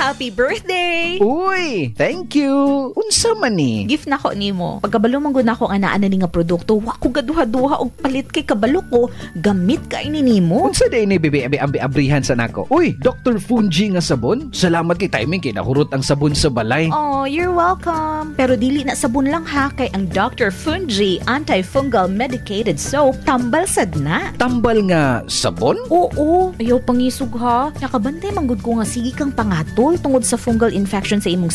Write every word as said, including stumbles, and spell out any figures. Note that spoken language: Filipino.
Happy birthday! Uy, thank you. Unsa man ni? Gift na ko nimo. Pagkabalo man gud nako nga naa na ni nga produkto, wa ko gaduha-duha og palit kay kabalo ko. Gamit ka ini nimo. Unsa day ni bebe abi ambi abrihan sa nako? Uy, Doctor Fungi nga sabon. Salamat kay timing kay nahurot ang sabon sa balay. Oh, you're welcome. Pero dili na sabon lang ha, kay ang Doctor Fungi Antifungal Medicated Soap tambal sad na. Tambal nga sabon? Oo, ayaw pangisog ha. Nakabantay manggod ko nga sige kang pangatol tungod sa fungal infection sa imong